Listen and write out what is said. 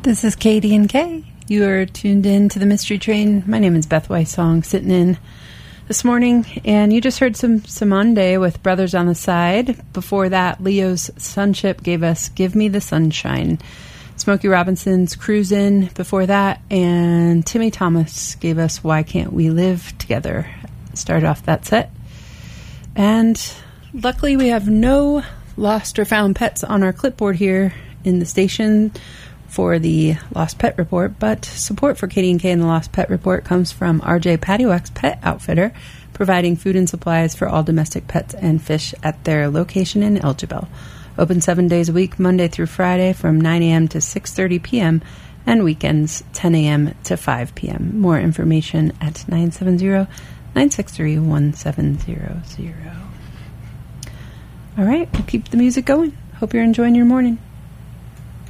This is Katie and Kay. You are tuned in to the Mystery Train. My name is Beth Weissong, sitting in this morning, and you just heard some Monday with Brothers on the Side. Before that, Leo's Sunship gave us Give Me the Sunshine. Smokey Robinson's Cruisin' before that, and Timmy Thomas gave us Why Can't We Live Together. Started off that set. And luckily we have no lost or found pets on our clipboard here in the station for the Lost Pet Report, but support for Katie and Kay and the Lost Pet Report comes from RJ Patio X Pet Outfitter, providing food and supplies for all domestic pets and fish at their location in Elgibel. Open 7 days a week, Monday through Friday from 9 a.m. to 6:30 p.m. and weekends 10 a.m. to 5 p.m. More information at 970-963-1700. All right, we'll keep the music going. Hope you're enjoying your morning.